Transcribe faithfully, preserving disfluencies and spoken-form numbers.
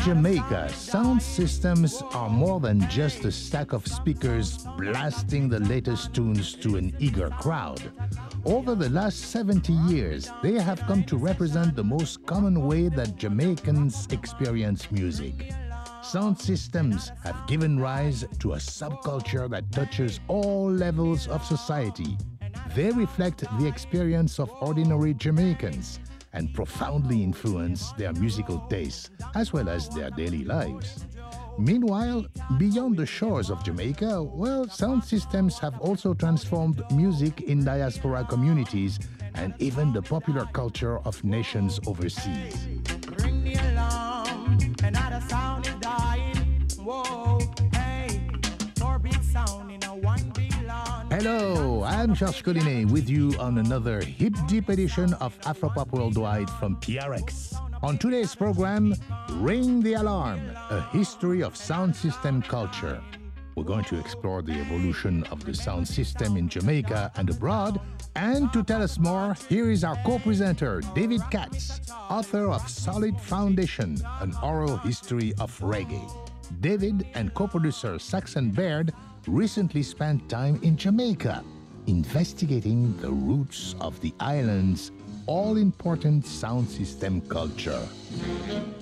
Jamaica, sound systems are more than just a stack of speakers blasting the latest tunes to an eager crowd. Over the last seventy years, they have come to represent the most common way that Jamaicans experience music. Sound systems have given rise to a subculture that touches all levels of society. They reflect the experience of ordinary Jamaicans and profoundly influence their musical tastes as well as their daily lives. Meanwhile, beyond the shores of Jamaica, well, sound systems have also transformed music in diaspora communities and even the popular culture of nations overseas. Ring the alarm, another sound is dying. Whoa, hey, four big sound in a one big lawn. Hello, I'm Georges Collinet with you on another hip deep edition of Afropop Worldwide from P R X. On today's program, Ring the Alarm, a history of sound system culture. We're going to explore the evolution of the sound system in Jamaica and abroad. And to tell us more, here is our co-presenter, David Katz, author of Solid Foundation, an oral history of reggae. David and co-producer Saxon Baird recently spent time in Jamaica, investigating the roots of the island's all-important sound system culture.